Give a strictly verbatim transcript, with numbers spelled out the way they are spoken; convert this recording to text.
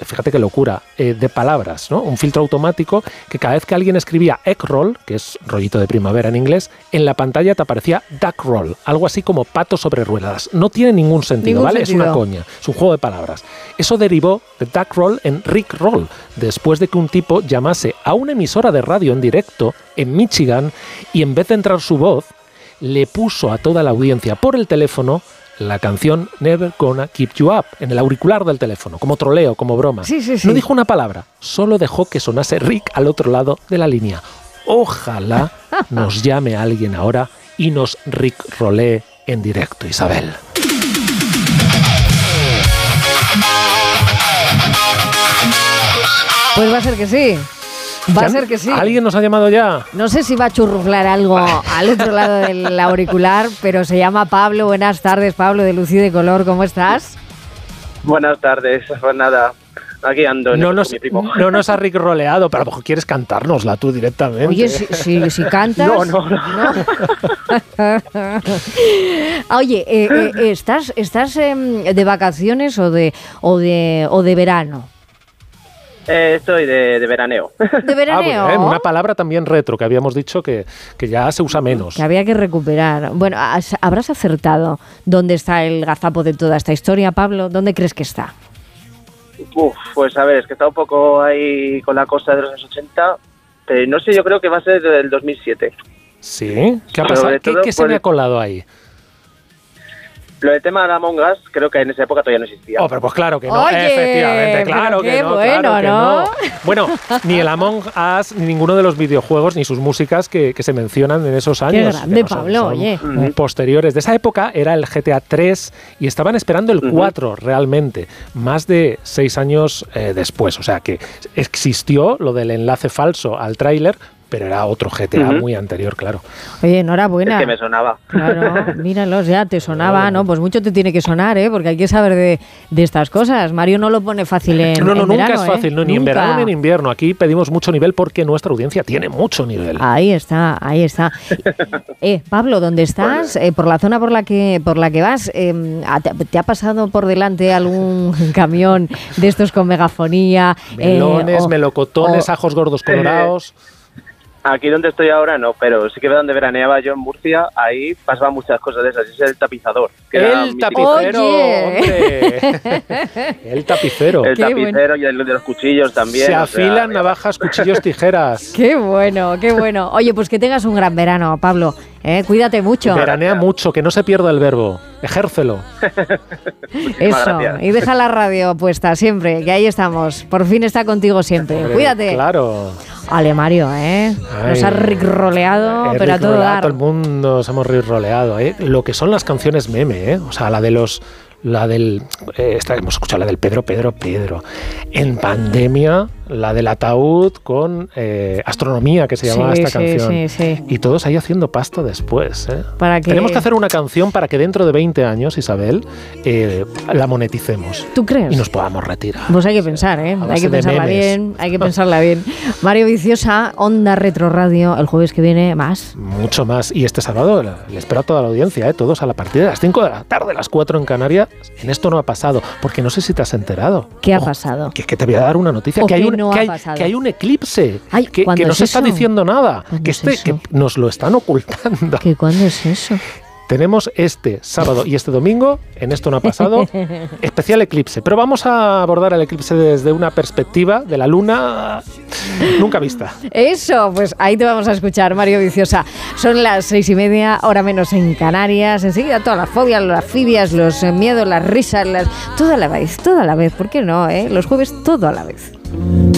fíjate qué locura, eh, de palabras, ¿no? Un filtro automático que cada vez que alguien escribía eggroll, que es rollito de primavera en inglés, en la pantalla te aparecía duckroll, algo así como pato sobre ruedas. No tiene ningún sentido, ningún ¿vale? sentido. Es una coña, es un juego de palabras. Eso derivó de duckroll en rickroll, después de que un tipo llamase a una emisora de radio en directo en Michigan y en vez de entrar su voz, le puso a toda la audiencia por el teléfono la canción Never Gonna Keep You Up en el auricular del teléfono, como troleo, como broma. Sí, sí, sí. No dijo una palabra, solo dejó que sonase Rick al otro lado de la línea. Ojalá nos llame alguien ahora y nos rickrolee en directo, Isabel. Pues va a ser que sí. Va a ser que sí. ¿Alguien nos ha llamado ya? No sé si va a churruflar algo al otro lado del auricular, pero se llama Pablo. Buenas tardes, Pablo, de Luz y de Color. ¿Cómo estás? Buenas tardes. Pues nada, aquí ando. No en nos, mi primo. no nos ha rickroleado, pero a lo mejor quieres cantárnosla tú directamente. Oye, si, si, si cantas... No, no, no. ¿no? Oye, eh, eh, ¿estás, estás eh, de vacaciones o de, o de, o de verano? Eh, estoy de, de veraneo. ¿De veraneo? Ah, bueno, una palabra también retro que habíamos dicho que, que ya se usa menos. Que había que recuperar. Bueno, has- ¿habrás acertado dónde está el gazapo de toda esta historia, Pablo? ¿Dónde crees que está? Uf, pues a ver, es que está un poco ahí con la cosa de los años ochenta. Pero no sé, yo creo que va a ser del dos mil siete. ¿Sí? ¿Qué ha Sobre pasado? ¿Qué, todo qué se por me el- ha colado ahí? Lo del tema de Among Us, creo que en esa época todavía no existía. Oh, pero pues claro que no, Oye, efectivamente, pero claro qué que no, bueno, claro que ¿no? no. Bueno, ni el Among Us, ni ninguno de los videojuegos, ni sus músicas que, que se mencionan en esos años. grande, que no son- Pablo, son oye. Ujú. posteriores. De esa época era el G T A tres y estaban esperando el Ujú. cuatro realmente, más de seis años eh, después. O sea que existió lo del enlace falso al tráiler, pero era otro G T A Ujú. muy anterior, claro. Oye, enhorabuena. Es que me sonaba. Claro, míralos, ya te sonaba, ¿no? Pues mucho te tiene que sonar, ¿eh? Porque hay que saber de, de estas cosas. Mario no lo pone fácil en No, no, en nunca verano, es fácil, ¿eh? no, ni en Nunca. verano ni en invierno. Aquí pedimos mucho nivel porque nuestra audiencia tiene mucho nivel. Ahí está, ahí está. Eh, Pablo, ¿dónde estás? Eh, por la zona por la que por la que vas, eh, ¿te, te ha pasado por delante algún camión de estos con megafonía? eh, Melones, o- melocotones, o- ajos gordos colorados. Aquí donde estoy ahora no, pero sí que donde veraneaba yo en Murcia, ahí pasaban muchas cosas de esas. Es el tapizador. Que era El mi tapicero, Oye. hombre. El tapicero. El Qué tapicero y el de los cuchillos también. Se o sea, afilan navajas, cuchillos, tijeras. Qué bueno, qué bueno. Oye, pues que tengas un gran verano, Pablo. ¿eh? Cuídate mucho. Veranea mucho, que no se pierda el verbo. Ejércelo. Eso. gracias. Y deja la radio puesta siempre, que ahí estamos. Por fin está contigo siempre. Hombre, Cuídate. Claro. Ale, Mario, ¿eh? Nos Ay, has rickroleado, He pero a todo rickroleado, dar. todo el mundo nos hemos rickroleado, ¿eh? Lo que son las canciones meme, ¿eh? O sea, la de los... La del... eh, esta, hemos escuchado la del Pedro, Pedro, Pedro. En pandemia, la del ataúd con eh, Astronomía, que se llamaba Sí, esta sí, canción. sí, sí. Y todos ahí haciendo pasta después, ¿eh? Para que- Tenemos que hacer una canción para que dentro de veinte años, Isabel, eh, la moneticemos. ¿Tú crees? Y nos podamos retirar. Pues hay que pensar, ¿eh? A Hay base que de pensarla memes. bien, hay que pensarla bien. Mario Viciosa, Onda Retro Radio, el jueves que viene más. Mucho más. Y este sábado la- le espero a toda la audiencia, ¿eh? Todos a la partida de las cinco de la tarde, las cuatro en Canarias. En esto no ha pasado, porque no sé si te has enterado. ¿Qué ha Ojo, pasado? Que, que te voy a dar una noticia, ¿O que hay, qué un, no que ha hay, pasado? que hay un eclipse, Ay, que, ¿cuándo que no es se está eso? diciendo nada, ¿Cuándo que, es este, eso? que nos lo están ocultando. ¿Qué cuándo es eso? Tenemos este sábado y este domingo, en esto no ha pasado, especial eclipse. Pero vamos a abordar el eclipse desde una perspectiva de la luna nunca vista. Eso, pues ahí te vamos a escuchar, Mario Viciosa. Son las seis y media, hora menos en Canarias. Enseguida todas las fobias, las fibias, los eh, miedos, las risas, las... todo a la vez, todo a la vez. ¿Por qué no, eh? Los jueves todo a la vez.